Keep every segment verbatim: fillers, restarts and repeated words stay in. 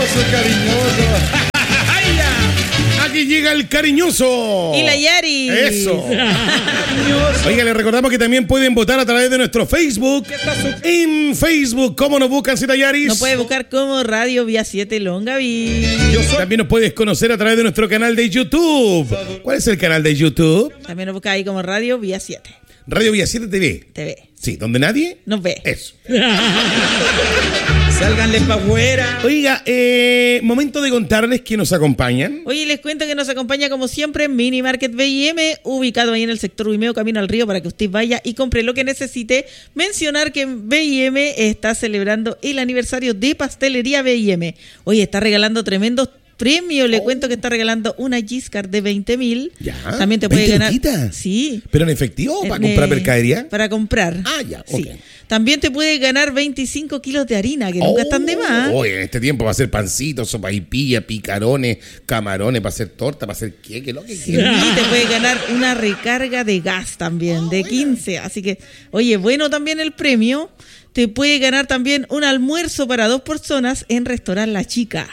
cariñoso, cariñoso. Aquí llega el cariñoso. Y la Yari. Eso. Oiga, les recordamos que también pueden votar a través de nuestro Facebook. En Facebook, ¿cómo nos buscan, Cita Yaris? Nos puede buscar como Radio Vía siete Longaví. También nos puedes conocer a través de nuestro canal de YouTube. ¿Cuál es el canal de YouTube? También nos busca ahí como Radio Vía siete. Radio Vía siete T V. T V. Sí, donde nadie nos ve. Eso. Sálganle pa' afuera. Oiga, eh, momento de contarles que nos acompañan. Oye, les cuento que nos acompaña como siempre Mini Market B I M, ubicado ahí en el sector Uimeo, camino al río, para que usted vaya y compre lo que necesite. Mencionar que B I M está celebrando el aniversario de Pastelería B I M. Oye, está regalando tremendos premio, le oh. cuento que está regalando una Giscard de veinte mil. Ya. También te puede ganar. Luquitas. Sí. ¿Pero en efectivo o para en, comprar eh, mercadería? Para comprar. Ah, ya, ok. Sí. También te puede ganar veinticinco kilos de harina, que oh. nunca están de más. Hoy en este tiempo va a ser pancitos, sopaipilla, picarones, camarones, para hacer torta, para hacer qué, lo que sí, quieras. Y te puede ganar una recarga de gas también, oh, de quince. Bueno. Así que, oye, bueno también el premio. Te puede ganar también un almuerzo para dos personas en Restaurant La Chica.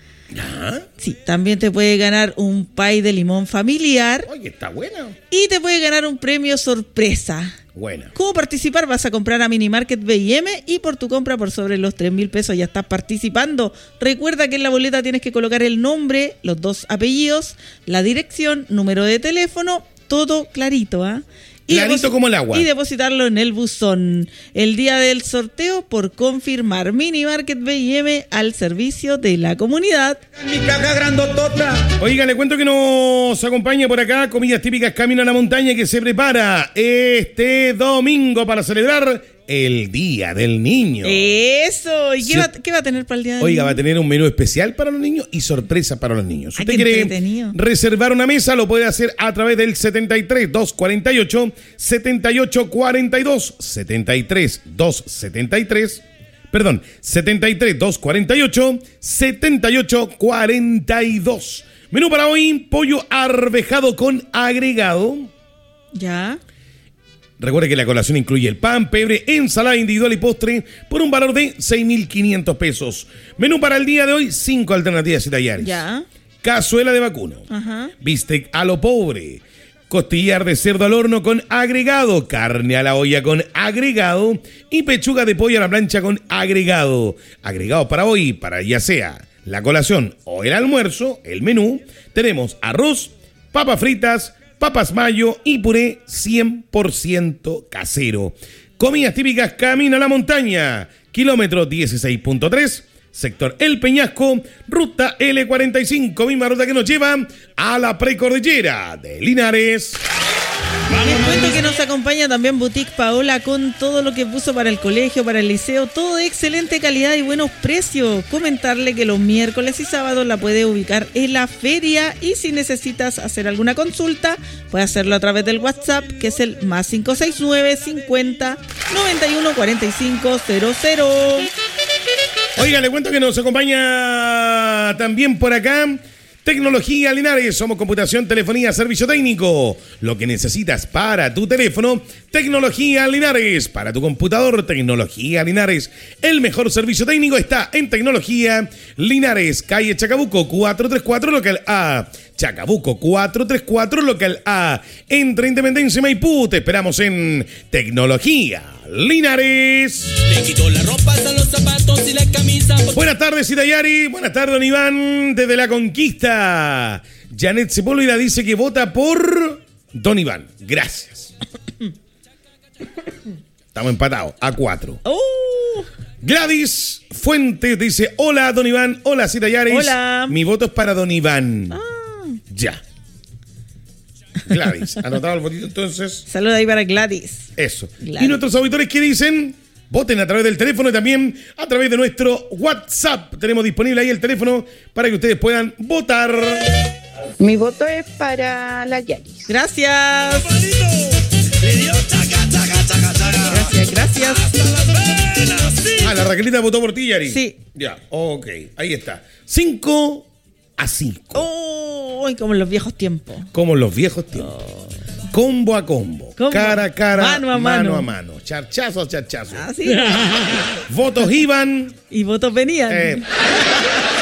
¿Ah? Sí, también te puede ganar un pay de limón familiar. Oye, está bueno. Y te puede ganar un premio sorpresa. Bueno. ¿Cómo participar? Vas a comprar a Mini Market B I M y por tu compra por sobre los tres mil pesos ya estás participando. Recuerda que en la boleta tienes que colocar el nombre, los dos apellidos, la dirección, número de teléfono, todo clarito, ¿ah? ¿eh? Y clarito como el agua. Y depositarlo en el buzón. El día del sorteo por confirmar. Mini Market B I M al servicio de la comunidad. Mi caja grandotota. Oiga, le cuento que nos acompaña por acá comidas típicas Camino a la Montaña, que se prepara este domingo para celebrar el Día del Niño. Eso. ¿Y qué, sí. va, qué va a tener para el Día del Oiga, Niño? va a tener un menú especial para los niños y sorpresa para los niños. Si Ay, usted quiere reservar una mesa, lo puede hacer a través del setenta y tres, doscientos cuarenta y ocho, setenta y ocho cuarenta y dos, setenta y tres, doscientos setenta y tres, perdón, setenta y tres, doscientos cuarenta y ocho, setenta y ocho cuarenta y dos. Menú para hoy, pollo arvejado con agregado. Ya. Recuerde que la colación incluye el pan, pebre, ensalada individual y postre por un valor de seis mil quinientos pesos. Menú para el día de hoy, cinco alternativas italianas. Ya. Cazuela de vacuno. Ajá. Bistec a lo pobre. Costillar de cerdo al horno con agregado. Carne a la olla con agregado. Y pechuga de pollo a la plancha con agregado. Agregado para hoy, para ya sea la colación o el almuerzo, el menú. Tenemos arroz, papas fritas, papas mayo y puré cien por ciento casero. Comidas típicas Camino a la Montaña, kilómetro dieciséis punto tres, sector El Peñasco, ruta L cuarenta y cinco, misma ruta que nos lleva a la precordillera de Linares. Les cuento que nos acompaña también Boutique Paola con todo lo que puso para el colegio, para el liceo, todo de excelente calidad y buenos precios. Comentarle que los miércoles y sábados la puede ubicar en la feria y si necesitas hacer alguna consulta, puede hacerlo a través del WhatsApp, que es el más cinco seis nueve, cincuenta, noventa y uno, cuarenta y cinco cero cero. Oiga, le cuento que nos acompaña también por acá Tecnología Linares. Somos computación, telefonía, servicio técnico. Lo que necesitas para tu teléfono, Tecnología Linares. Para tu computador, Tecnología Linares. El mejor servicio técnico está en Tecnología Linares. Calle Chacabuco cuatrocientos treinta y cuatro, local A. Chacabuco cuatrocientos treinta y cuatro, local A. Entre Independencia y Maipú. Te esperamos en Tecnología Linares. Le quito la ropa, hasta los zapatos y la camisa. Buenas tardes, Itayari. Buenas tardes, don Iván, desde La Conquista. Janet Sepúlveda dice que vota por don Iván. Gracias. Estamos empatados, a cuatro. Oh. Gladys Fuentes dice, hola, don Iván. Hola, Itayari. Hola. Mi voto es para don Iván. Ah. Ya. Gladys, anotado el votito entonces. Saluda ahí para Gladys. Eso. Gladys. Y nuestros auditores, ¿qué dicen? Voten a través del teléfono y también a través de nuestro WhatsApp. Tenemos disponible ahí el teléfono para que ustedes puedan votar. Mi voto es para la Yaris. Gracias. Gracias, gracias. Ah, la Raquelita votó por ti, Yari. Sí. Ya, ok. Ahí está. Cinco a cinco. Oh, como en los viejos tiempos. Como en los viejos tiempos. Oh. Combo a combo. combo. Cara a cara. Mano a mano. Mano a mano. Charchazo a charchazo. Ah, ¿sí? Votos iban. Y votos venían. Eh.